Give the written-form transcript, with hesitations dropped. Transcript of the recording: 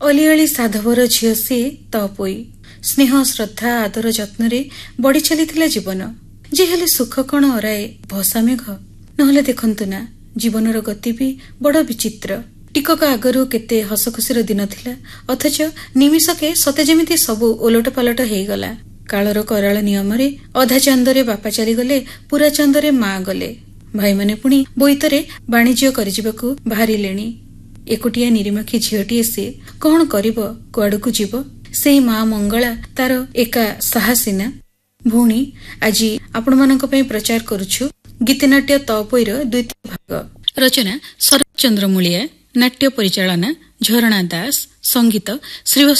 ଅଲିଅଳି ସାଧବର ଝିଅ ସିଏ ତପୋଇ। ସ୍ନେହ ଶ୍ରଦ୍ଧା ଆଦର ଯତ୍ନରେ ବଢି ଚାଲିଥିଲା ଜୀବନ। ଯେ ହେଲେ ସୁଖ କଣ ଅରାଏ ଭସା ମେଘ। ନହେଲେ ଦେଖନ୍ତୁ ନା, ଜୀବନର ଗତି ବି ବଡ଼ ବିଚିତ୍ର। ଟିକକ ଆଗରୁ କେତେ ହସଖୁସିର ଦିନ ଥିଲା, ଅଥଚ ନିମିଷକେ ସତେ ଯେମିତି ସବୁ ଓଲଟ ପାଲଟ ହେଇଗଲା। କାଳର କରାଳ ନିୟମରେ ଅଧା ଚାନ୍ଦରେ ବାପା ଚାଲିଗଲେ, ପୁରା ଚାନ୍ଦରେ ମା ଗଲେ। ଭାଇମାନେ ପୁଣି ବୋଇତରେ ବାଣିଜ୍ୟ କରିଯିବାକୁ ବାହାରିଲେଣି। ଏକୁଟିଆ ନିରିମାଖୀ ଝିଅଟିଏ ସିଏ, କଣ କରିବ, କୁଆଡକୁ ଯିବ? ସେଇ ମା ମଙ୍ଗଳା ତାର ଏକା ସାହସିନା। ଭଉଣୀ, ଆଜି ଆପଣମାନଙ୍କ ପାଇଁ ପ୍ରଚାର କରୁଛୁ ଗୀତିନାଟ୍ୟ ତପୋଇର ଦ୍ୱିତୀୟ ଭାଗ। ରଚନା ଶରତ ଚନ୍ଦ୍ର ମୂଳିଆ, ନାଟ୍ୟ ପରିଚାଳନା ଝରଣା ଦାସ, ସଙ୍ଗୀତ ଶ୍ରୀବତ୍ସ